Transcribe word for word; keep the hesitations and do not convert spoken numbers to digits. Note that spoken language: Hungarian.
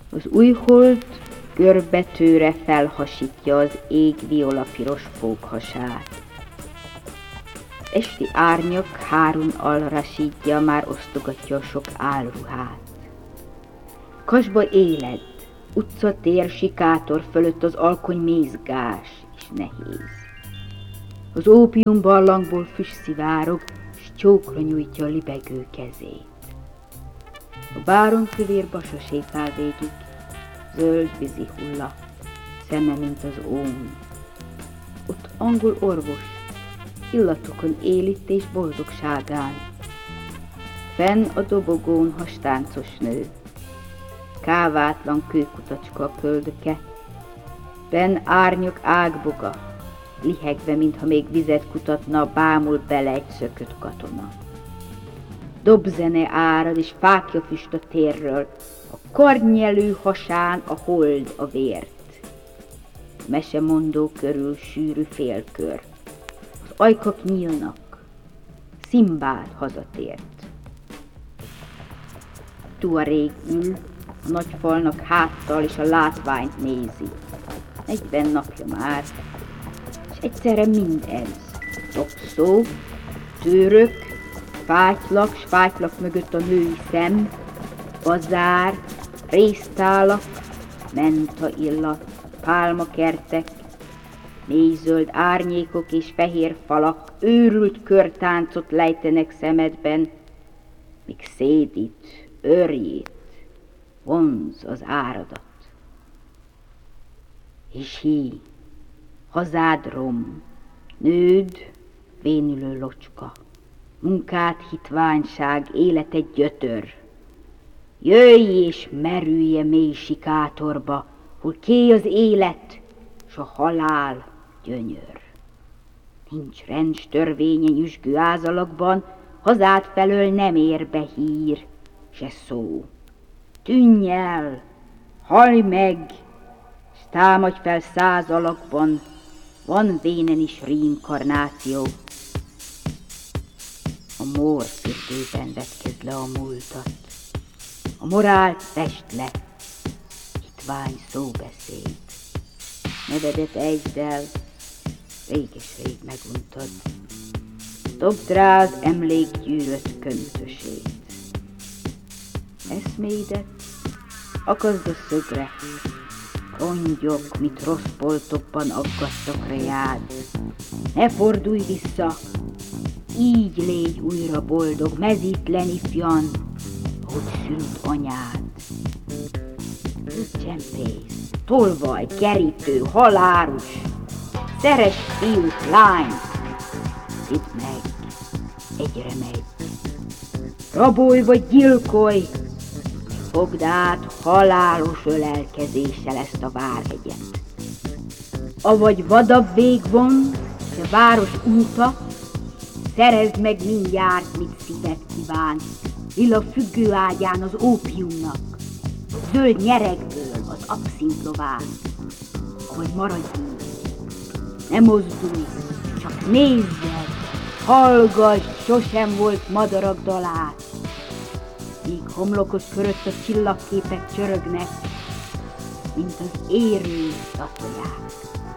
Az új hold görbetőre felhasítja az ég violapiros pókhasát. Esti árnyak hárun alra sídja, már osztogatja a sok álruhát. Kasba éled, utcatér, sikátor fölött az alkony mézgás és nehéz. Az ópium barlangból füst szivárog, s csókra nyújtja a libegő kezét. A báron kövér basa sétál végig, zöld vízi hulla, szeme, mint az óm. Ott angol orvos, illatokon él itt és boldogságán. Fenn a dobogón hastáncos nő, kávátlan kőkutacska a köldöke, benn árnyak ágboga, lihegve, mintha még vizet kutatna, bámul bele egy szökött katona. Dobzene árad és fákja füst a térről, a karnyelő hasán a hold a vért. Mesemondó körül sűrű félkör, az ajkak nyílnak, Szimbád hazatért. Tuareg ül, a nagy falnak háttal, és a látványt nézi. Negyven napja már, és egyszerre mindez. Dobszó, tőrök, fátylak, s fátylak mögött a női szem, bazár, réztálak, menta illat, pálmakertek, mélyzöld árnyékok és fehér falak őrült körtáncot lejtenek szemedben, míg szédít, örjét, vonz az áradat. És hí, hazád rom, nőd, vénülő locska, munkád hitványság, életed gyötör. Jöjj és merülje mély sikátorba, hol kéj az élet, s a halál gyönyör. Nincs rend s törvénye nyüzsgő ázalakban, hazád felől nem ér be hír, se szó. Tűnj el, halj meg, s támadj fel száz alakban, van vénen is reinkarnáció. A mór fürdőben vetkezd le a múltat, a morált fest le, hitvány szóbeszéd. Nevedet ejtsd el, réges-rég meguntad, dobd rá az emlék gyűrött köntösét. Eszméidet akaszd a szögre, rongyok, mit rossz poltokban aggattak reád. Ne fordulj vissza, így légy újra boldog, mezítlen ifjan, ahogy szült anyád. Csempész, tolvaj, kerítő, halárus, szeress fiút, lányt, hidd meg, egyre megy. Rabolj vagy gyilkolj, fogd át halálos ölelkezéssel ezt a várhegyet. Avagy vadabb vég van, s a város úta, szerezd meg mindjárt, mit szíved kíván, lila függő ágyán az ópiumnak, zöld nyeregből az abszintlován. Avagy maradj így, ne mozdulj, csak nézzed, hallgass, sosem volt madarak dalát, míg homlokos körött a csillagképek csörögnek, mint az érő tatóják.